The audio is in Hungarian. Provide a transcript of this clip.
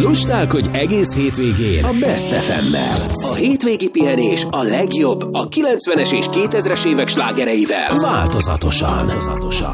Lustálkodj egész hétvégén a Best FM-mel. A hétvégi pihenés a legjobb a 90-es és 2000-es évek slágereivel. Változatosan.